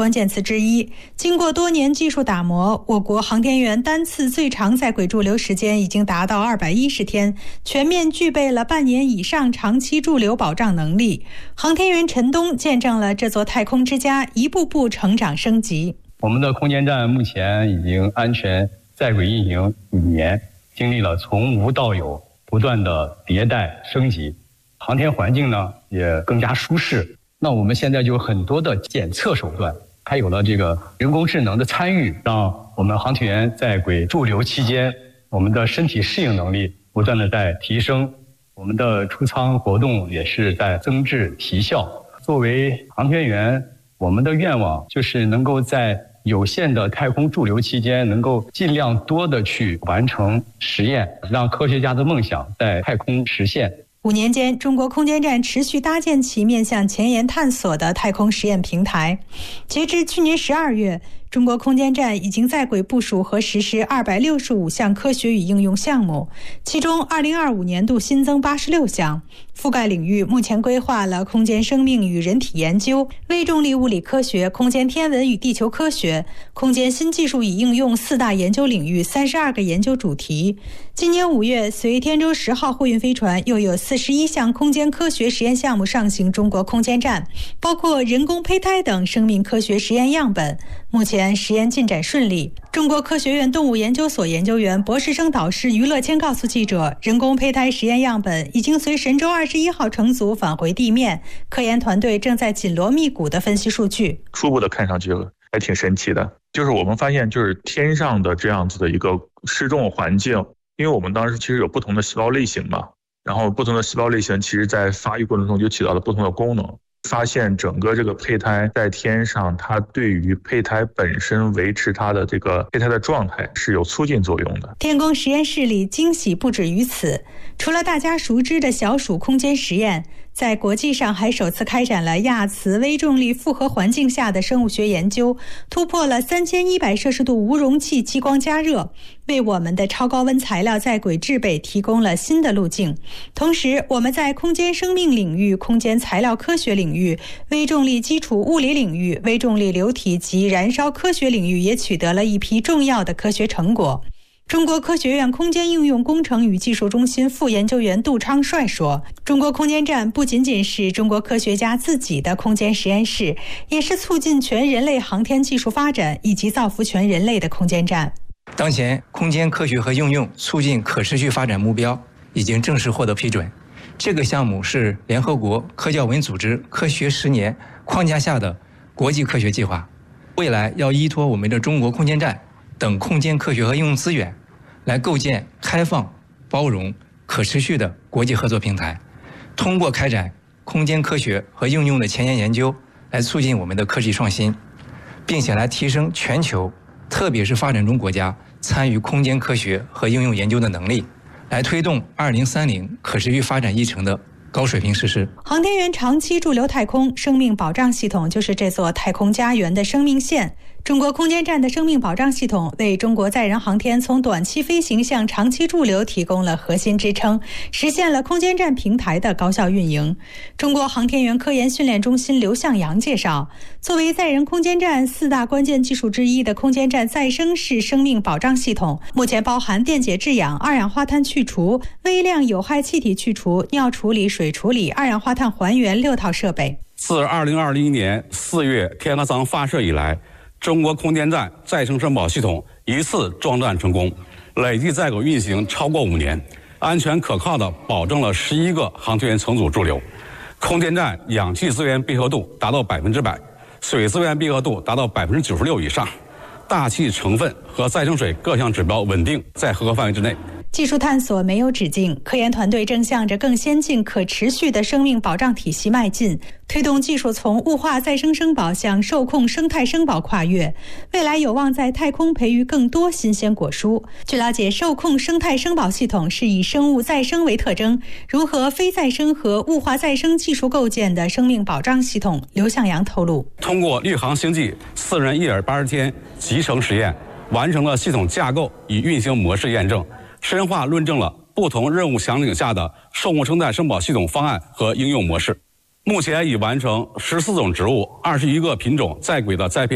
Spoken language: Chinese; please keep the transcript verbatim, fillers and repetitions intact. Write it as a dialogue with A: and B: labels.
A: 关键词之一。经过多年技术打磨，我国航天员单次最长在轨驻留时间已经达到二百一十天，全面具备了半年以上长期驻留保障能力。航天员陈冬见证了这座太空之家一步步成长升级。
B: 我们的空间站目前已经安全在轨运行五年，经历了从无到有不断的迭代升级，航天环境呢也更加舒适。那我们现在就有很多的检测手段，还有了这个人工智能的参与，让我们航天员在轨驻留期间，我们的身体适应能力不断的在提升，我们的出舱活动也是在增质提效。作为航天员，我们的愿望就是能够在有限的太空驻留期间，能够尽量多的去完成实验，让科学家的梦想在太空实现。
A: 五年间，中国空间站持续搭建起面向前沿探索的太空实验平台。截至去年十二月，中国空间站已经在轨部署和实施二百六十五项科学与应用项目，其中二零二五年度新增八十六项，覆盖领域目前规划了空间生命与人体研究、微重力物理科学、空间天文与地球科学、空间新技术与应用四大研究领域三十二个研究主题。今年五月，随天舟十号货运飞船又有四十一项空间科学实验项目上行中国空间站，包括人工胚胎等生命科学实验样本。目前实验进展顺利。中国科学院动物研究所研究员、博士生导师于乐谦告诉记者，人工胚胎实验样本已经随神舟二十一号乘组返回地面，科研团队正在紧锣密鼓地分析数据。
C: 初步的看上去还挺神奇的，就是我们发现就是天上的这样子的一个失重环境，因为我们当时其实有不同的细胞类型嘛，然后不同的细胞类型其实在发育过程中就起到了不同的功能。发现整个这个胚胎在天上，它对于胚胎本身维持它的这个胚胎的状态是有促进作用的。
A: 天宫实验室里惊喜不止于此，除了大家熟知的小鼠空间实验，在国际上还首次开展了亚磁微重力复合环境下的生物学研究，突破了三千一百摄氏度无容器激光加热，为我们的超高温材料在轨制备提供了新的路径。同时，我们在空间生命领域、空间材料科学领域、微重力基础物理领域、微重力流体及燃烧科学领域也取得了一批重要的科学成果。中国科学院空间应用工程与技术中心副研究员杜昌帅说，中国空间站不仅仅是中国科学家自己的空间实验室，也是促进全人类航天技术发展以及造福全人类的空间站。
D: 当前空间科学和应用促进可持续发展目标已经正式获得批准，这个项目是联合国科教文组织科学十年框架下的国际科学计划，未来要依托我们的中国空间站等空间科学和应用资源，来构建开放、包容、可持续的国际合作平台，通过开展空间科学和应用的前沿研究，来促进我们的科技创新，并且来提升全球，特别是发展中国家参与空间科学和应用研究的能力，来推动二零三零可持续发展议程的高水平实施。
A: 航天员长期驻留太空，生命保障系统就是这座太空家园的生命线。中国空间站的生命保障系统为中国载人航天从短期飞行向长期驻留提供了核心支撑，实现了空间站平台的高效运营。中国航天员科研训练中心刘向阳介绍，作为载人空间站四大关键技术之一的空间站再生式生命保障系统，目前包含电解质氧、二氧化碳去除、微量有害气体去除、尿处理、水处理、二氧化碳还原六套设备。
E: 自二零二零年四月天河舱发射以来，中国空间站再生生保系统一次装站成功，累计在轨运行超过五年，安全可靠地保证了十一个航天员乘组驻留。空间站氧气资源闭合度达到百分之百，水资源闭合度达到百分之九十六以上，大气成分和再生水各项指标稳定在合格范围之内。
A: 技术探索没有止境，科研团队正向着更先进、可持续的生命保障体系迈进，推动技术从物化再生生保向受控生态生保跨越，未来有望在太空培育更多新鲜果蔬。据了解，受控生态生保系统是以生物再生为特征，融合非再生和物化再生技术构建的生命保障系统。刘向阳透露，
E: 通过绿航星际四人一耳八十天集成实验，完成了系统架构与运行模式验证，深化论证了不同任务场景下的受控生态生保系统方案和应用模式。目前已完成十四种植物、二十一个品种在轨的栽培